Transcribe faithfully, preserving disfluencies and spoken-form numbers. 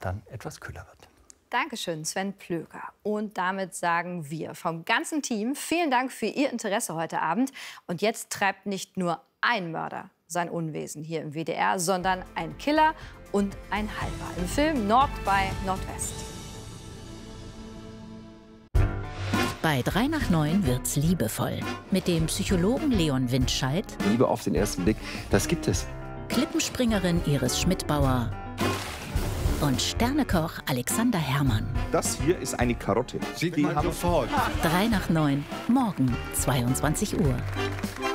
dann etwas kühler wird. Dankeschön, Sven Plöger. Und damit sagen wir vom ganzen Team vielen Dank für Ihr Interesse heute Abend. Und jetzt treibt nicht nur ein Mörder sein Unwesen hier im W D R, sondern ein Killer und ein Halber im Film Nord bei Nordwest. Bei drei nach neun wird's liebevoll. Mit dem Psychologen Leon Windscheid. Liebe auf den ersten Blick, das gibt es. Klippenspringerin Iris Schmidbauer. Und Sternekoch Alexander Herrmann. Das hier ist eine Karotte. Sieht man sofort. drei nach neun, morgen zweiundzwanzig Uhr.